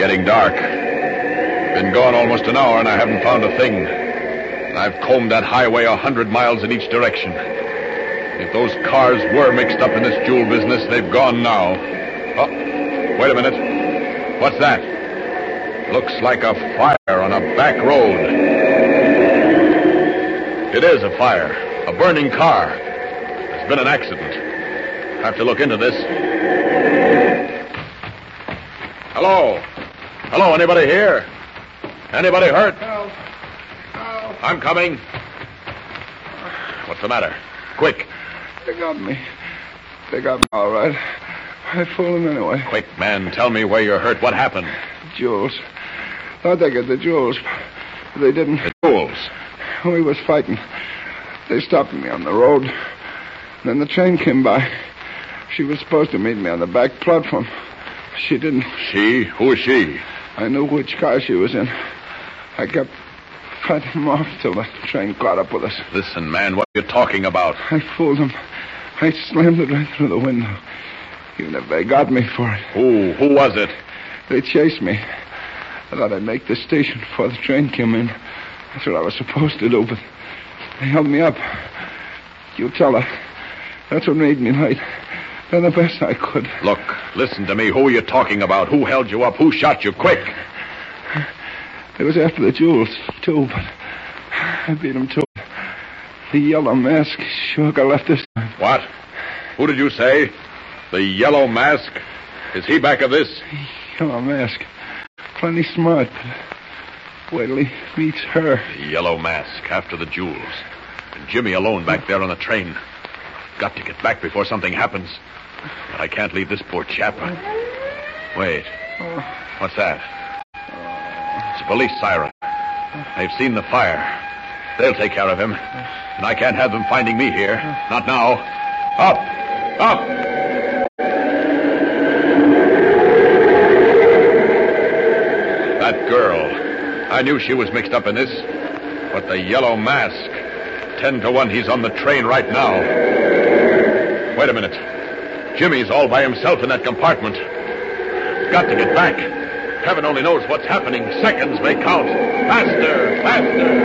getting dark. Been gone almost an hour and I haven't found a thing. And I've combed that highway 100 miles in each direction. If those cars were mixed up in this jewel business, they've gone now. Oh, wait a minute. What's that? Looks like a fire on a back road. It is a fire. A burning car. There's been an accident. Have to look into this. Hello? Hello, anybody here? Anybody hurt? Help. Help. I'm coming. What's the matter? Quick. They got me. They got me all right. I fooled them anyway. Quick, man. Tell me where you're hurt. What happened? Jewels. Thought they got the jewels. But they didn't. The jewels? We was fighting. They stopped me on the road. Then the train came by. She was supposed to meet me on the back platform. She didn't. She? Who is she? I knew which car she was in. I kept fighting them off till the train caught up with us. Listen, man, what are you talking about? I fooled them. I slammed it right through the window. Even if they got me for it. Who was it? They chased me. I thought I'd make the station before the train came in. That's what I was supposed to do, but they held me up. You tell her. That's what made me late. Done the best I could. Look, listen to me. Who are you talking about? Who held you up? Who shot you? Quick. It was after the jewels, too, but I beat him to it. The yellow mask sure got left this time. What? Who did you say? The yellow mask? Is he back of this? Yellow mask. Plenty smart, but wait till he meets her. The yellow mask after the jewels. And Jimmy alone back there on the train. Got to get back before something happens. But I can't leave this poor chap. Wait. What's that? It's a police siren. They've seen the fire. They'll take care of him. And I can't have them finding me here. Not now. Up! Up! That girl. I knew she was mixed up in this. But the yellow mask. 10 to 1, he's on the train right now. Wait a minute. Jimmy's all by himself in that compartment. Got to get back. Heaven only knows what's happening. Seconds may count. Faster, faster.